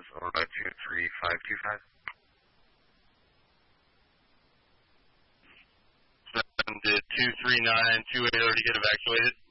over by 23525. 7 did 23928 already get evacuated?